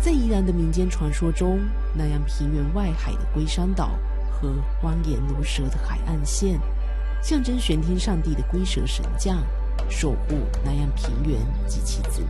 在宜兰的民间传说中，南洋平原外海的龟山岛和荒野如蛇的海岸线，象征玄天上帝的龟蛇神将，守护南洋平原及其子